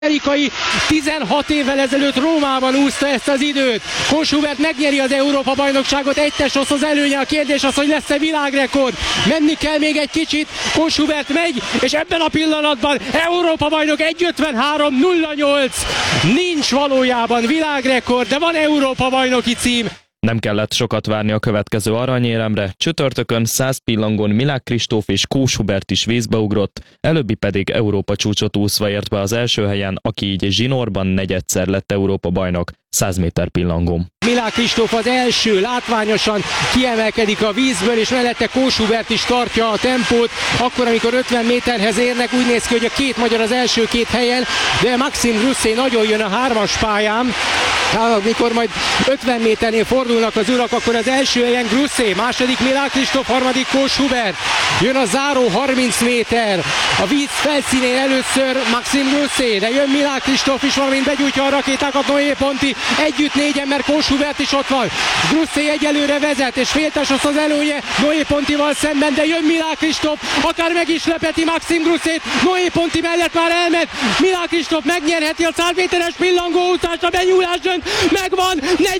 Amerikai 16 évvel ezelőtt Rómában úszta ezt az időt. Kohlschubert megnyeri az Európa-bajnokságot, egy testossz az előnye, a kérdés az, hogy lesz-e világrekord. Menni kell még egy kicsit, Kohlschubert megy, és ebben a pillanatban Európa-bajnok 1.53.08. Nincs valójában világrekord, de van Európa-bajnoki cím. Nem kellett sokat várni a következő aranyéremre, csütörtökön 100 pillangón Milák Kristóf és Kohlschubert is vízbe ugrott, előbbi pedig Európa csúcsot úszva ért be az első helyen, aki így zsinórban negyedszer lett Európa bajnok 100 méter pillangón. Milák Kristóf az első, látványosan kiemelkedik a vízből, és mellette Kohlschubert is tartja a tempót. Akkor, amikor 50 méterhez érnek, úgy néz ki, hogy a két magyar az első két helyen, de Maxime Grousset nagyon jön a hármas pályán. Amikor majd 50 méternél fordulnak az urak, akkor az első helyen Grousset, második Milák Kristóf, harmadik Kohlschubert. Jön a záró 30 méter. A víz felszínén először Maxime Grousset, de jön Milák Kristóf is, valamint begyújtja a rakétákat Noé Ponti. Együtt négyen, mert Kohlschubert is ott van. Grousset egyelőre vezet, és féltesossz az előnye Noé Pontival szemben, de jön Milák Kristóf, akár meg is lepeti Maxime Grousset. Noé Ponti mellett már elment. Milák Kristóf megnyerheti a 100 méteres pillangóúszást, a benyúlás dönt. Megvan,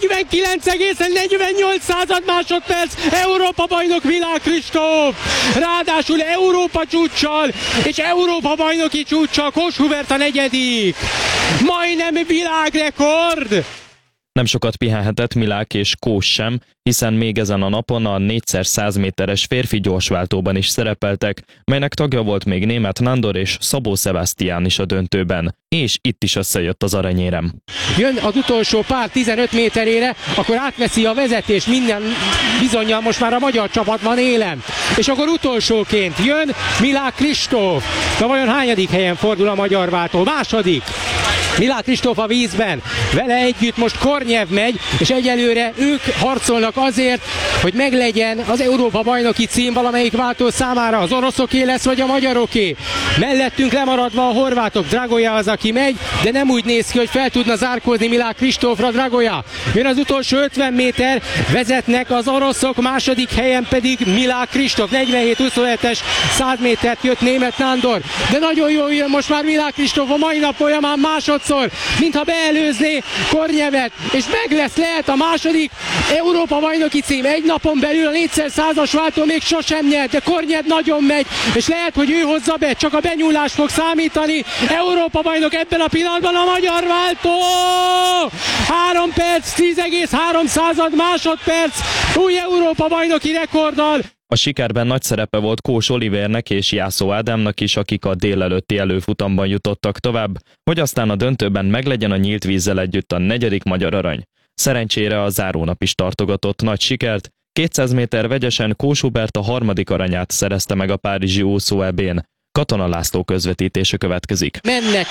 49,48 másodperc, Európa-bajnok Milák Kristóf. Ráadásul Európa csúccsal és Európa-bajnoki csúccsal Kohlschubert a negyedik. Majdnem világrekord! Nem sokat pihenhetett Milák és Kós sem, hiszen még ezen a napon a 4x100 méteres férfi gyorsváltóban is szerepeltek, melynek tagja volt még Németh Nándor és Szabó Sebastián is a döntőben. És itt is összejött az aranyérem. Jön az utolsó pár 15 méterére, akkor átveszi a vezetés, minden bizonnyal most már a magyar csapat van élen. És akkor utolsóként jön Milák Kristóf. Na vajon hányadik helyen fordul a magyar váltó? Második. Milák Kristóf a vízben, vele együtt most Kornyev megy, és egyelőre ők harcolnak azért, hogy meglegyen az Európa-bajnoki cím valamelyik váltó számára. Az oroszoké lesz, vagy a magyaroké. Mellettünk lemaradva a horvátok, Dragoja az, aki megy, de nem úgy néz ki, hogy fel tudna zárkózni Milák Kristófra. Dragoja. Jön az utolsó 50 méter, vezetnek az oroszok, második helyen pedig Milák Kristóf. 47-27-es 100 métert jött Németh Nándor, de nagyon jól jön most már Milák Kristóf a mai nap folyamán másodszor, mintha beelőzné Kornyevet, és meg lesz, lehet a második Európa-bajnoki cím. Egy napon belül a 4x100-as váltó még sosem nyert, de Kornyev nagyon megy, és lehet, hogy ő hozza be, csak a benyúlás fog számítani. Európa-bajnok ebben a pillanatban a magyar váltó! 3 perc, 10,3 másodperc, új Európa-bajnoki rekorddal. A sikerben nagy szerepe volt Kós Olivernek és Jászó Ádámnak is, akik a délelőtti előfutamban jutottak tovább, hogy aztán a döntőben meglegyen a nyílt vízzel együtt a negyedik magyar arany. Szerencsére a zárónap is tartogatott nagy sikert, 200 méter vegyesen Kohlschubert a harmadik aranyát szerezte meg a párizsi úszó EB-n. Katona László közvetítése következik. Mennek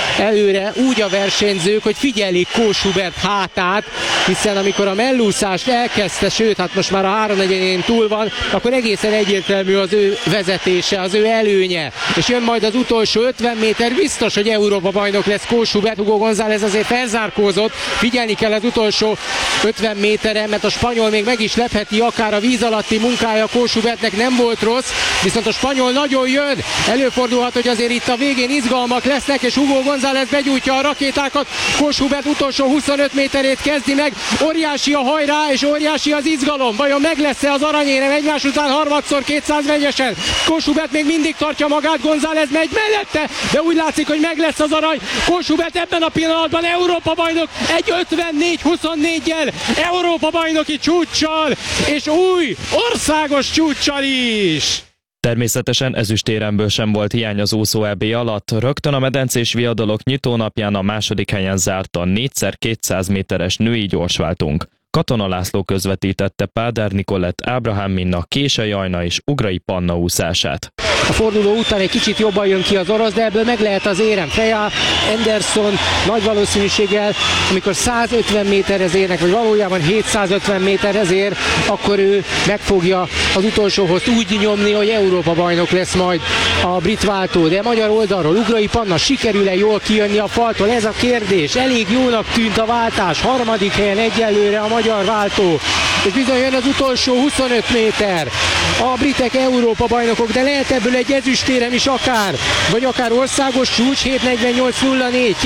előre úgy a versenyzők, hogy figyelik Kohlschubert hátát, hiszen amikor a mellúszást elkezdte, sőt, hát most már a 3/4-én túl van, akkor egészen egyértelmű az ő vezetése, az ő előnye. És jön majd az utolsó 50 méter, biztos, hogy Európa-bajnok lesz Kohlschubert. Hugo González azért felzárkózott, figyelni kell az utolsó 50 méteren, mert a spanyol még meg is lepheti akár a víz alatti munkája. Kohlschubertnek nem volt rossz, viszont a spanyol nagyon jön. Előfordulhat, hogy azért itt a végén izgalmak lesznek, és Hugo González begyújtja a rakétákat. Kohlschubert utolsó 25 méterét kezdi meg. Óriási a hajrá, és óriási az izgalom. Vajon meg lesz-e az aranyérem egymás után harmadszor 200 vegyesen? Kohlschubert még mindig tartja magát, González megy mellette, de úgy látszik, hogy meg lesz az arany. Kohlschubert ebben a pillanatban Európa-bajnok, egy 54-24-jel, Európa-bajnoki csúccsal, és új országos csúccsal is. Természetesen ezüstéremből sem volt hiány az úszó EB alatt. Rögtön a medencés viadalok nyitónapján a második helyen zárt a 4x200 méteres női gyorsváltónk. Katona László közvetítette Páder Nikolett, Ábrahám Minna, Kései Ajna és Ugrai Panna úszását. A forduló után egy kicsit jobban jön ki az orosz, de ebből meg lehet az érem. Freya Anderson nagy valószínűséggel, amikor 150 méterhez érnek, vagy valójában 750 méterhez ér, akkor ő meg fogja az utolsóhoz úgy nyomni, hogy Európa-bajnok lesz majd a brit váltó. De magyar oldalról Ugrai Panna sikerül-e jól kijönni a faltól? Ez a kérdés. Elég jónak tűnt a váltás. Harmadik helyen egyelőre a magyar váltó. És bizony jön az utolsó 25 méter. A britek Európa-bajnokok, de lehet ebből ebből egy ezüstérem is akár, vagy akár országos csúcs 7:48:04.